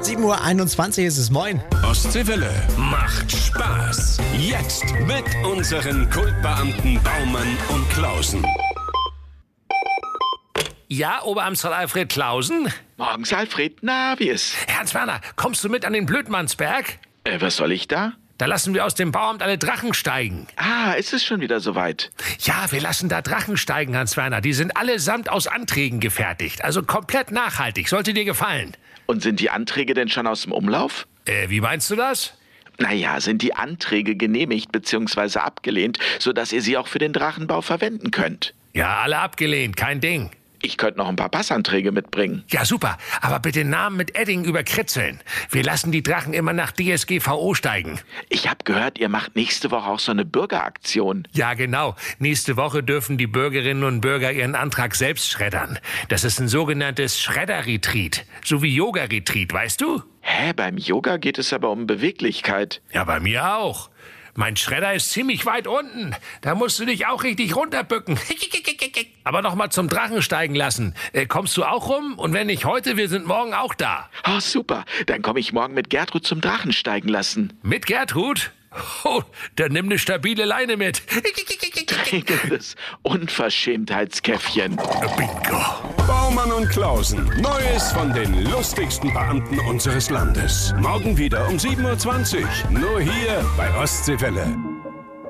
7:21 Uhr ist es, moin. Ostseewelle macht Spaß. Jetzt mit unseren Kultbeamten Baumann und Klausen. Ja, Oberamtsrat Alfred Klausen? Morgens, Alfred. Na, wie ist? Hans Werner, kommst du mit an den Blödmannsberg? Was soll ich da? Da lassen wir aus dem Bauamt alle Drachen steigen. Ah, ist es schon wieder soweit? Ja, wir lassen da Drachen steigen, Hans Werner. Die sind allesamt aus Anträgen gefertigt. Also komplett nachhaltig. Sollte dir gefallen. Und sind die Anträge denn schon aus dem Umlauf? Wie meinst du das? Naja, sind die Anträge genehmigt bzw. abgelehnt, sodass ihr sie auch für den Drachenbau verwenden könnt? Ja, alle abgelehnt. Kein Ding. Ich könnte noch ein paar Passanträge mitbringen. Ja, super. Aber bitte Namen mit Edding überkritzeln. Wir lassen die Drachen immer nach DSGVO steigen. Ich habe gehört, ihr macht nächste Woche auch so eine Bürgeraktion. Ja, genau. Nächste Woche dürfen die Bürgerinnen und Bürger ihren Antrag selbst schreddern. Das ist ein sogenanntes Schredder-Retreat. So wie Yoga-Retreat, weißt du? Hä, beim Yoga geht es aber um Beweglichkeit. Ja, bei mir auch. Mein Schredder ist ziemlich weit unten. Da musst du dich auch richtig runterbücken. Aber noch mal zum Drachen steigen lassen. Kommst du auch rum? Und wenn nicht heute, wir sind morgen auch da. Oh, super. Dann komme ich morgen mit Gertrud zum Drachen steigen lassen. Mit Gertrud? Oh, dann nimm eine stabile Leine mit. Das Unverschämtheitskäffchen. Bingo. Baumann und Klausen. Neues von den lustigsten Beamten unseres Landes. Morgen wieder um 7:20 Uhr. Nur hier bei Ostseewelle.